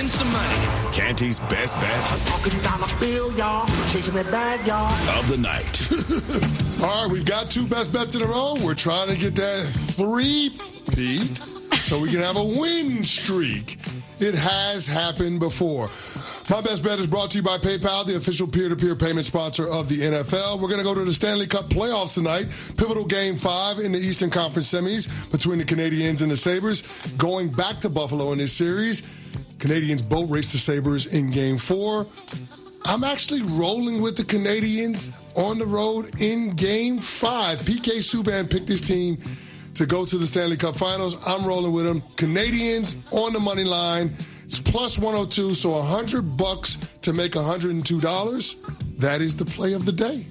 win some money. Canty's best bet Talking dollar bill, y'all. Chasing that bag, y'all. of the night. All right, we've got 2 best bets in a row. We're trying to get that 3-peat so we can have a win streak. It has happened before. My best bet is brought to you by PayPal, the official peer-to-peer payment sponsor of the NFL. We're going to go to the Stanley Cup playoffs tonight. Pivotal Game 5 in the Eastern Conference semis between the Canadiens and the Sabres. Going back to Buffalo in this series, Canadiens boat race the Sabres in Game 4. I'm actually rolling with the Canadiens on the road in Game 5. PK Subban picked his team to go to the Stanley Cup Finals. I'm rolling with them. Canadiens on the money line. It's plus 102, so $100 to make $102. That is the play of the day.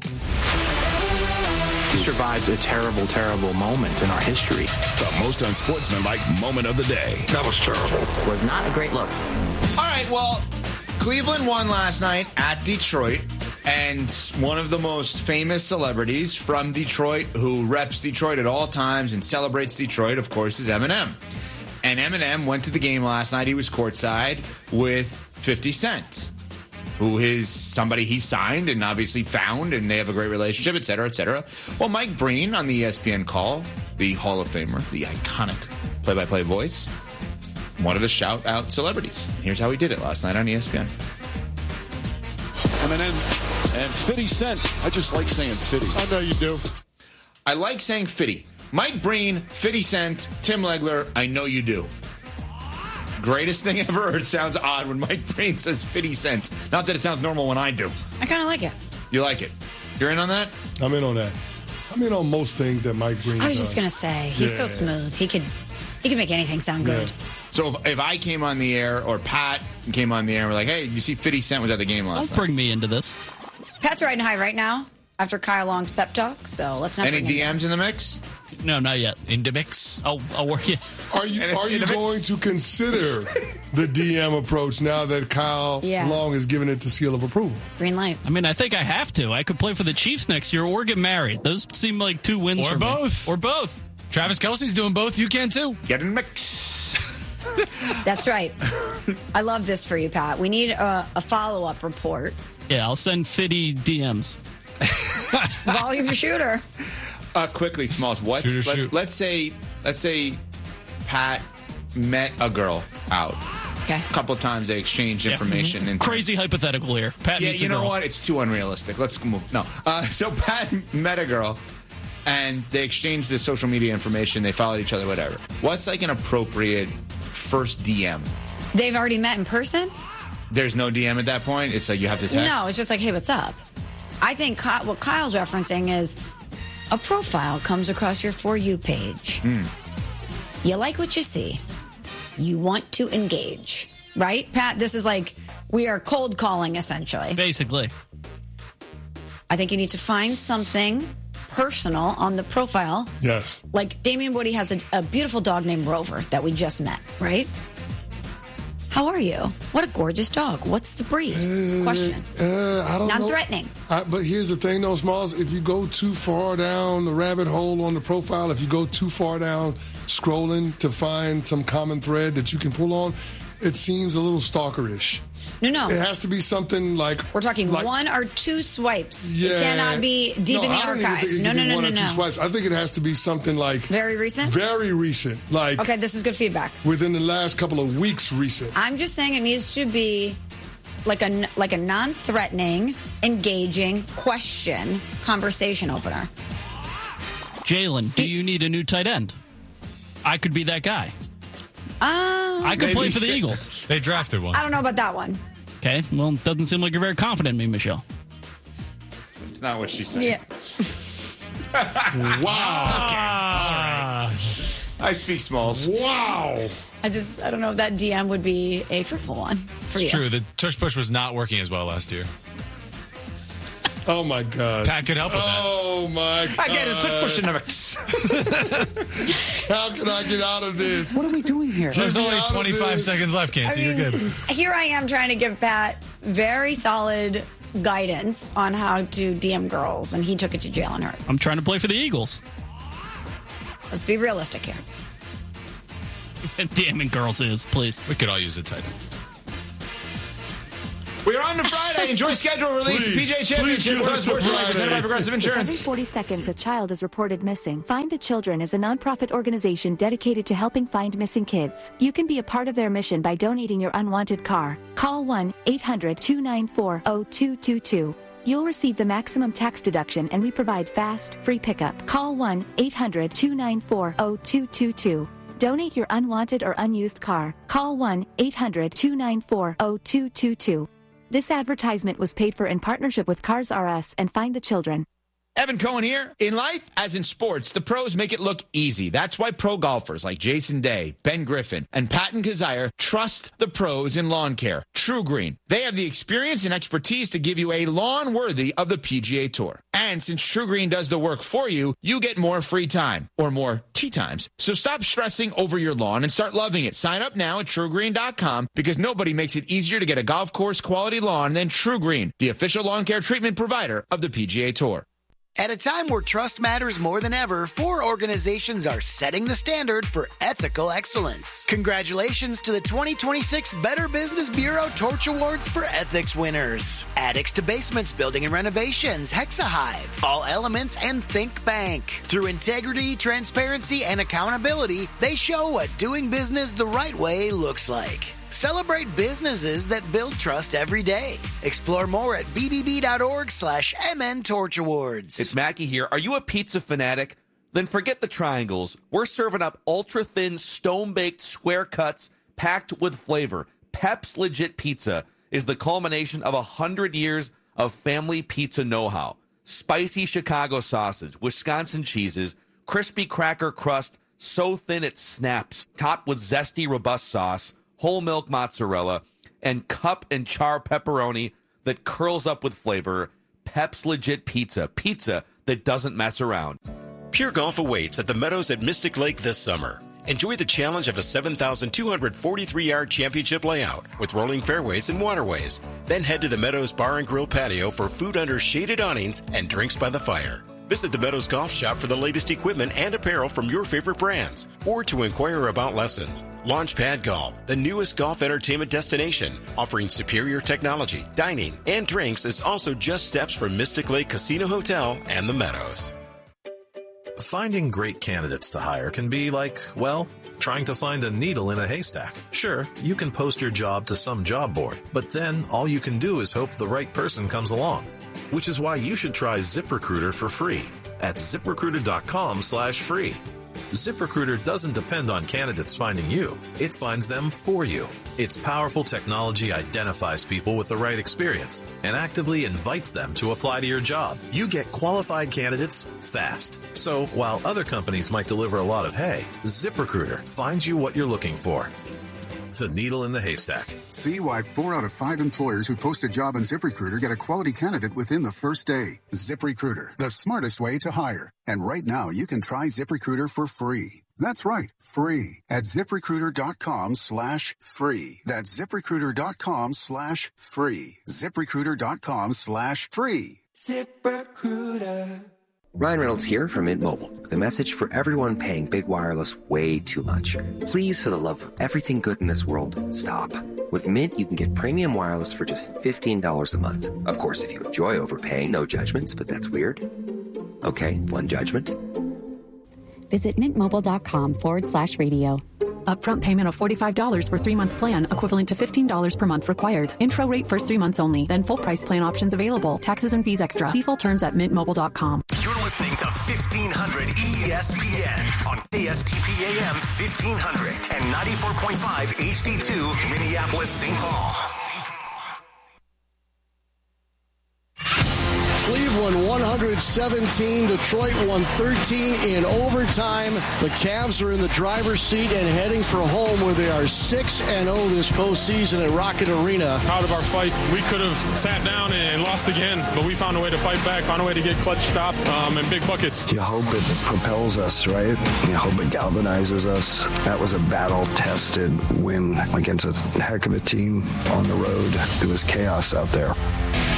We survived a terrible, terrible moment in our history. The most unsportsmanlike moment of the day. That was terrible. It was not a great look. All right, well, Cleveland won last night at Detroit, and one of the most famous celebrities from Detroit who reps Detroit at all times and celebrates Detroit, of course, is Eminem. And Eminem went to the game last night. He was courtside with 50 Cent, who is somebody he signed and obviously found, and they have a great relationship, et cetera, et cetera. Well, Mike Breen on the ESPN call, the Hall of Famer, the iconic play-by-play voice, wanted to shout out celebrities. Here's how he did it last night on ESPN. Eminem and 50 Cent. I just like saying 50. I know you do. I like saying 50. Mike Breen, 50 Cent, Tim Legler, I know you do. Greatest thing ever. It sounds odd when Mike Breen says 50 Cent. Not that it sounds normal when I do. I kind of like it. You like it? You're in on that? I'm in on that. I'm in on most things that Mike Breen does. I was just going to say, he's so smooth. He could make anything sound good. So if I came on the air, or Pat came on the air and were like, hey, you see 50 Cent was at the game last night. Don't bring me into this. Pat's riding high right now after Kyle Long's pep talk, so let's not Any bring him DMs in the mix? No, not yet. In the mix. I'll work it. Are you going to consider the DM approach now that Kyle Long has given it the seal of approval? Green light. I mean, I think I have to. I could play for the Chiefs next year or get married. Those seem like 2 wins Or for both. me. Or both. Travis Kelce's doing both. You can too. Get in the mix. That's right. I love this for you, Pat. We need a follow-up report. Yeah, I'll send 50 DMs. Volume shooter. Quickly, Smalls. Shoot. Let's say Pat met a girl out. Okay. A couple of times they exchanged information. And Crazy hypothetical here. Pat yeah, meets you a know girl. what? It's too unrealistic. Let's move. No. So Pat met a girl, and they exchanged the social media information. They followed each other, whatever. What's like an appropriate first DM? They've already met in person? There's no DM at that point? It's like you have to text? No, it's just like, hey, what's up? I think what Kyle's referencing is a profile comes across your For You page. You like what you see. You want to engage. Right, Pat? This is like we are cold calling, essentially. Basically. I think you need to find something personal on the profile. Yes. Like Damian Woody has a beautiful dog named Rover that we just met, right? How are you? What a gorgeous dog. What's the breed? Question. I don't know. Non-threatening. But here's the thing, though, Smalls. If you go too far down the rabbit hole on the profile, if you go too far down scrolling to find some common thread that you can pull on, it seems a little stalkerish. No. It has to be something like... We're talking like, 1 or 2 swipes. Yeah. It cannot be deep in the I don't archives. Even think it can be one or two No. swipes. I think it has to be something like... Very recent? Very recent. Like... Okay, this is good feedback. Within the last couple of weeks recent. I'm just saying it needs to be like a non-threatening, engaging question conversation opener. Jalen, do you need a new tight end? I could be that guy. I could play for the Eagles. They drafted one. I don't know about that one. Okay, well, it doesn't seem like you're very confident in me, Michelle. It's not what she said. Yeah. Wow. I speak Smalls. Wow. I don't know if that DM would be a fruitful one for you. It's true. The tush push was not working as well last year. Oh, my God. Pat could help with that. Oh, my God. I get it. Tush push in the mix. How can I get out of this? What are we doing here? There's me only out of 25 this. seconds left, Canty. You're good. Here I am trying to give Pat very solid guidance on how to DM girls, and he took it to Jalen Hurts. I'm trying to play for the Eagles. Let's be realistic here. Damn it, girls is, please. We could all use a tight end. We're on to Friday. Enjoy schedule release. PJ Championship. Presented by Progressive Insurance. Every 40 seconds, a child is reported missing. Find the Children is a nonprofit organization dedicated to helping find missing kids. You can be a part of their mission by donating your unwanted car. Call 1-800-294-0222. You'll receive the maximum tax deduction, and we provide fast, free pickup. Call 1-800-294-0222. Donate your unwanted or unused car. Call 1-800-294-0222. This advertisement was paid for in partnership with Cars R Us and Find the Children. Evan Cohen here. In life, as in sports, the pros make it look easy. That's why pro golfers like Jason Day, Ben Griffin, and Patton Kazire trust the pros in lawn care. True Green. They have the experience and expertise to give you a lawn worthy of the PGA Tour. And since True Green does the work for you, you get more free time, or more tee times. So stop stressing over your lawn and start loving it. Sign up now at TrueGreen.com, because nobody makes it easier to get a golf course quality lawn than True Green, the official lawn care treatment provider of the PGA Tour. At a time where trust matters more than ever, 4 organizations are setting the standard for ethical excellence. Congratulations to the 2026 Better Business Bureau Torch Awards for Ethics winners. Addicts to Basements Building and Renovations, Hexahive, All Elements, and Think Bank. Through integrity, transparency, and accountability, they show what doing business the right way looks like. Celebrate businesses that build trust every day. Explore more at bbb.org/MN Torch Awards. It's Mackie here. Are you a pizza fanatic? Then forget the triangles. We're serving up ultra-thin, stone-baked square cuts packed with flavor. Pep's Legit Pizza is the culmination of 100 years of family pizza know-how. Spicy Chicago sausage, Wisconsin cheeses, crispy cracker crust, so thin it snaps, topped with zesty, robust sauce, whole milk mozzarella, and cup and char pepperoni that curls up with flavor. Pep's Legit Pizza. Pizza that doesn't mess around. Pure Golf awaits at the Meadows at Mystic Lake this summer. Enjoy the challenge of a 7,243-yard championship layout with rolling fairways and waterways. Then head to the Meadows Bar and Grill patio for food under shaded awnings and drinks by the fire. Visit the Meadows Golf Shop for the latest equipment and apparel from your favorite brands, or to inquire about lessons. Launchpad Golf, the newest golf entertainment destination, offering superior technology, dining, and drinks, is also just steps from Mystic Lake Casino Hotel and the Meadows. Finding great candidates to hire can be like, well, trying to find a needle in a haystack. Sure, you can post your job to some job board, but then all you can do is hope the right person comes along. Which is why you should try ZipRecruiter for free at ZipRecruiter.com/free. ZipRecruiter doesn't depend on candidates finding you. It finds them for you. Its powerful technology identifies people with the right experience and actively invites them to apply to your job. You get qualified candidates fast. So while other companies might deliver a lot of hay, ZipRecruiter finds you what you're looking for. The needle in the haystack. See why 4 out of 5 employers who post a job on ZipRecruiter get a quality candidate within the first day. ZipRecruiter, the smartest way to hire. And right now, you can try ZipRecruiter for free. That's right, free at ZipRecruiter.com/free. That's ZipRecruiter.com/free. ZipRecruiter.com/free. ZipRecruiter. Ryan Reynolds here from Mint Mobile with a message for everyone paying big wireless way too much. Please, for the love of everything good in this world, stop. With Mint, you can get premium wireless for just $15 a month. Of course, if you enjoy overpaying, no judgments, but that's weird. Okay, one judgment. Visit mintmobile.com/radio. Upfront payment of $45 for 3-month plan, equivalent to $15 per month required. Intro rate first 3 months only, then full price plan options available. Taxes and fees extra. See full terms at mintmobile.com. You're listening to 1500 ESPN on KSTP AM 1500 and 94.5 HD2 Minneapolis, St. Paul. Cleveland 117, Detroit 113 in overtime. The Cavs are in the driver's seat and heading for home, where they are 6-0 this postseason at Rocket Arena. Proud of our fight. We could have sat down and lost again, but we found a way to fight back, found a way to get clutch stop and big buckets. You hope it propels us, right? You hope it galvanizes us. That was a battle-tested win against a heck of a team on the road. It was chaos out there.